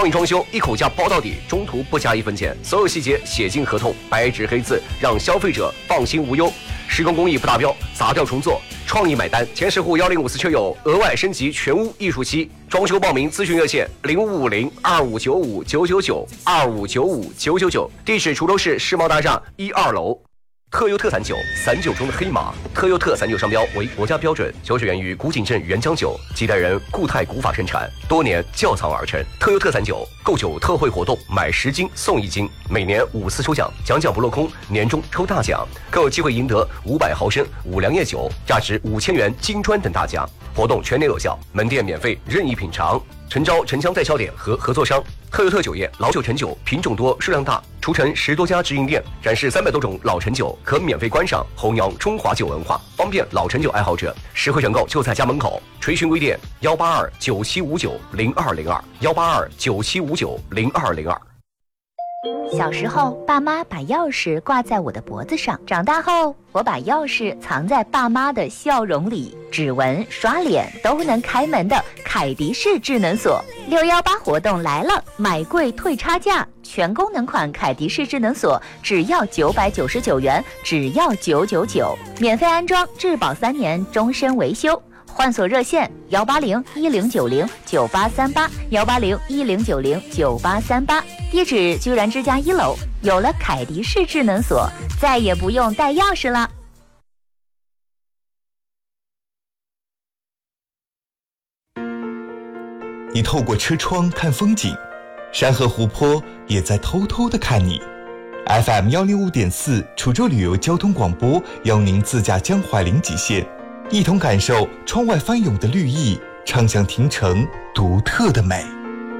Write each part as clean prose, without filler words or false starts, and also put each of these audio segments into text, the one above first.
帮你装修，一口价包到底，中途不加1分钱，所有细节写进合同，白纸黑字，让消费者放心无忧。施工工艺不达标，砸掉重做，创意买单。前10户1054车友额外升级全屋艺术漆，装修报名咨询热线0550-2595-999，2595-999，地址滁州市世贸大厦1、2楼。特优特散酒，散酒中的黑马。特优特散酒商标为国家标准，酒水源于古井镇原浆酒，几代人固态古法生产，多年窖藏而成。特优特散酒购酒特惠活动，买10斤送1斤，每年5次抽奖，奖不落空，年终抽大奖，更有机会赢得500毫升五粮液酒，价值5000元金砖等大奖。活动全年有效，门店免费任意品尝。诚招城乡代销点和合作商。特优特酒业老酒陈酒，品种多，数量大，除城10多家直营店，展示300多种老陈酒，可免费观赏，弘扬中华酒文化，方便老陈酒爱好者。实惠选购就在家门口。垂询微店182975902，182975902。 小时候，爸妈把钥匙挂在我的脖子上；长大后，我把钥匙藏在爸妈的笑容里。指纹、刷脸都能开门的凯迪式智能锁，618活动来了，买贵退差价，全功能款凯迪式智能锁只要999元，只要999，免费安装，质保3年，终身维修。换锁热线18010909838，18010909838，地址居然之家1楼。有了凯迪式智能锁，再也不用带钥匙了。 你透过车窗看风景，山河湖泊也在偷偷地看你。FM 105.4滁州旅游交通广播邀您自驾江淮临济县，一同感受窗外翻涌的绿意，畅享亭城独特的美。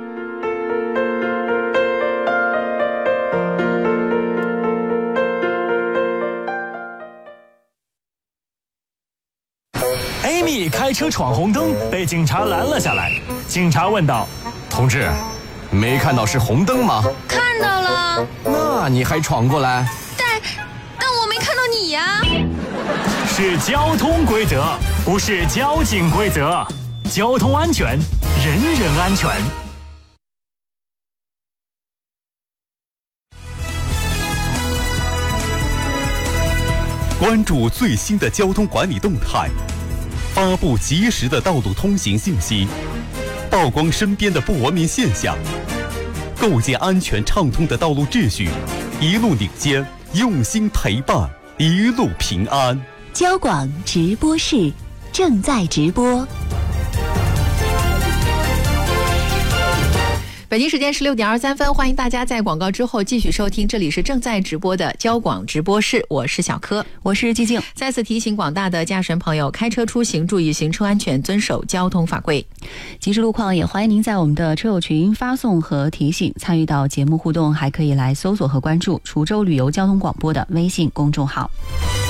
Amy 开车闯红灯，被警察拦了下来。警察问道：“ 同志，没看到是红灯吗？” 看到了。 那你还闯过来？ 但我没看到你呀。 是交通规则，不是交警规则。交通安全，人人安全。 关注最新的交通管理动态，发布及时的道路通行信息，曝光身边的不文明现象，构建安全畅通的道路秩序，一路领先，用心陪伴，一路平安。 交广直播室正在直播。 北京时间16点23分，欢迎大家在广告之后继续收听，这里是正在直播的交广直播室，我是小柯， 我是寂静。 再次提醒广大的驾驶人朋友，开车出行注意行车安全，遵守交通法规。 及时路况也欢迎您在我们的车友群发送和提醒，参与到节目互动，还可以来搜索和关注滁州旅游交通广播的微信公众号。